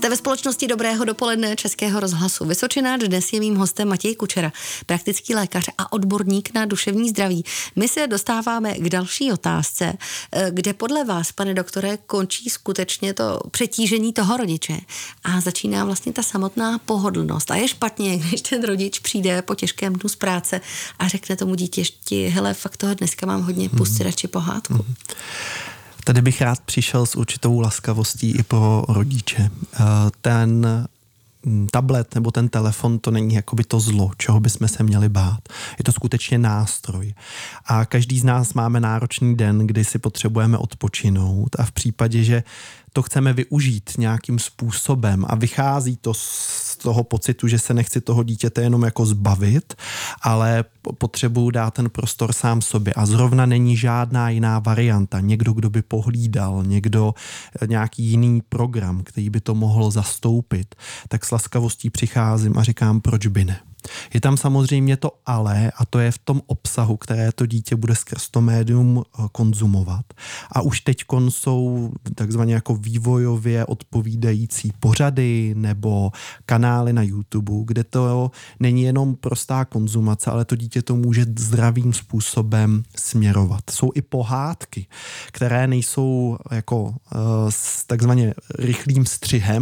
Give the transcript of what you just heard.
Jste ve společnosti Dobrého dopoledne Českého rozhlasu Vysočina. Dnes je mým hostem Matěj Kučera, praktický lékař a odborník na duševní zdraví. My se dostáváme k další otázce, kde podle vás, pane doktore, končí skutečně to přetížení toho rodiče a začíná vlastně ta samotná pohodlnost. A je špatně, když ten rodič přijde po těžkém dnu z práce a řekne tomu dítěti, hele, fakt toho dneska mám hodně, pust si radši pohádku. Tady bych rád přišel s určitou laskavostí i pro rodiče. Ten tablet nebo ten telefon, to není jakoby to zlo, čeho bychom se měli bát. Je to skutečně nástroj. A každý z nás máme náročný den, kdy si potřebujeme odpočinout a v případě, že to chceme využít nějakým způsobem a vychází to z toho pocitu, že se nechci toho dítěte jenom jako zbavit, ale potřebuju dát ten prostor sám sobě a zrovna není žádná jiná varianta. Někdo, kdo by pohlídal, nějaký jiný program, který by to mohl zastoupit, tak s laskavostí přicházím a říkám, proč by ne. Je tam samozřejmě to ale a to je v tom obsahu, které to dítě bude skrz to médium konzumovat. A už teďkon jsou takzvaně jako vývojově odpovídající pořady nebo kanály na YouTube, kde to není jenom prostá konzumace, ale to dítě to může zdravým způsobem směrovat. Jsou i pohádky, které nejsou jako s takzvaně rychlým střihem,